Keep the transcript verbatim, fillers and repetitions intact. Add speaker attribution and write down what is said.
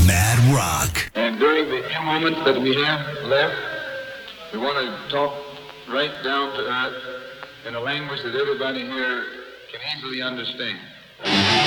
Speaker 1: Mad Rock.
Speaker 2: And during the few moments that we have left, we want to talk right down to earth in a language that everybody here can easily understand.